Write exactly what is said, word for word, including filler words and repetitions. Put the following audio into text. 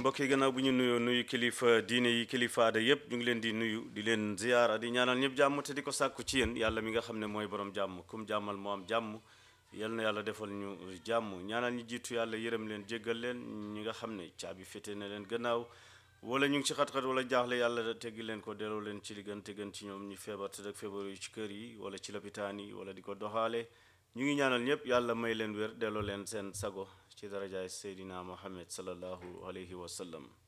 mbokk yi gannaaw bu ñu nuyoo nuyu kilifa diine yi kilifa aada yëpp ñu ngi leen di nuyu di leen ziyaara di ñaanal ñëpp jàmm te di ko sàkku ci yéen yàlla mi nga xam ne mooy borom jàmm kum jàmmal moo am jàmm yal na yàlla defal ñu jàmm ñaanal ñi jiitu yàlla yërëm leen jéggal leen ñi nga xam ne caabi féete na leen gannaaw wala ñu ngi ci xat-xat wala jaaxle yàlla teggi leen ko delloo leen ci li gën te gën ci ñoom ñi feebar te ak feebar yi ci kër yi wala ci lopitaan yi wala di ko doxaale ñu ngi ñaanal ñëpp yàlla may leen wér delloo leen seen sago ci darajaay Seydina Muhammad sallallahu alayhi wa sallam